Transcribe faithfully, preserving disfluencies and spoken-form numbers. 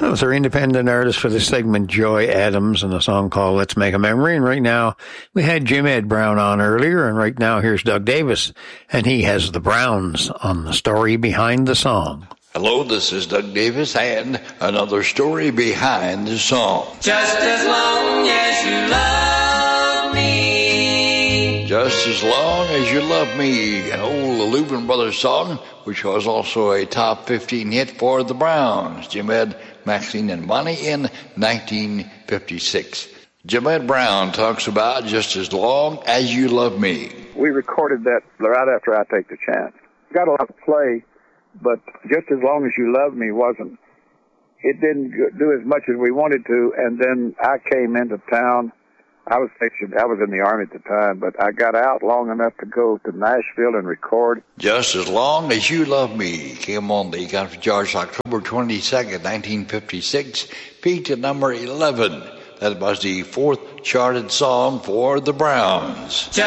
That was our independent artist for the segment, Joy Adams, and a song called Let's Make a Memory. And right now, we had Jim Ed Brown on earlier, and right now here's Doug Davis, and he has the Browns on the story behind the song. Hello, this is Doug Davis, and another story behind the song. Just as long as you love me. Just as long as you love me, an old Louvin Brothers song, which was also a top fifteen hit for the Browns. Jim Ed, Maxine, and Bonnie in nineteen fifty-six. Jim Ed Brown talks about Just As Long As You Love Me. We recorded that right after I Take the Chance. Got a lot of play, but Just As Long As You Love Me wasn't, it didn't do as much as we wanted to, and then I came into town. I was stationed, I was in the Army at the time, but I got out long enough to go to Nashville and record. Just As Long As You Love Me came on the Country Charts October twenty-second, nineteen fifty-six, peaked at number eleven. That was the fourth charted song for the Browns. Just